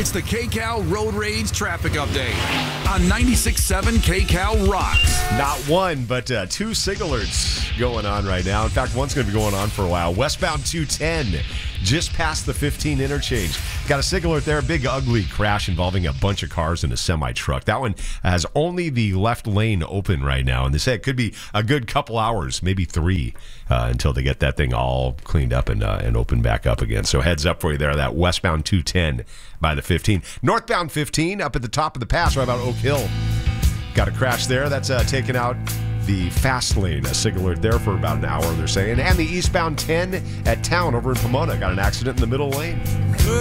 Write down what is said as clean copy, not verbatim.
It's the KCAL Road Rage Traffic Update on 96.7 KCAL Rocks. Not one, but two sig alerts going on right now. In fact, one's going to be going on for a while. Westbound 210, just past the 15 interchange. Got a sig alert there. Big, ugly crash involving a bunch of cars and a semi-truck. That one has only the left lane open right now. And they say it could be a good couple hours, maybe three, until they get that thing all cleaned up and open back up again. So heads up for you there, that westbound 210 by the 15. Northbound 15 up at the top of the pass right about Oak Hill. Got a crash there. That's taken out the fast lane. A sig alert there for about an hour, they're saying. And the eastbound 10 at Town over in Pomona got an accident in the middle lane.